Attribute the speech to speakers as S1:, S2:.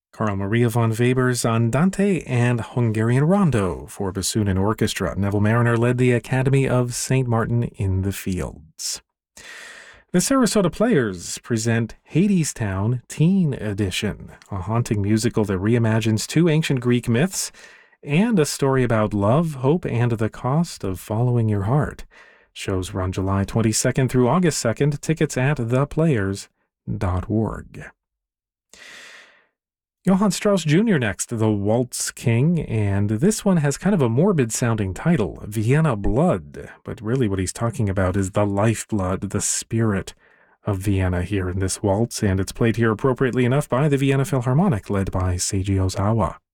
S1: Carl Maria von Weber's Andante and Hungarian Rondo for bassoon and orchestra. Neville Mariner led the Academy of St. Martin in the Fields. The Sarasota Players present Hadestown Teen Edition, a haunting musical that reimagines two ancient Greek myths and a story about love, hope, and the cost of following your heart. Shows run July 22nd through August 2nd. Tickets at theplayers.org. Johann Strauss Jr. next, The Waltz King, and this one has kind of a morbid-sounding title, Vienna Blood, but really what he's talking about is the lifeblood, the spirit of Vienna here in this waltz, and it's played here appropriately enough by the Vienna Philharmonic, led by Seiji Ozawa.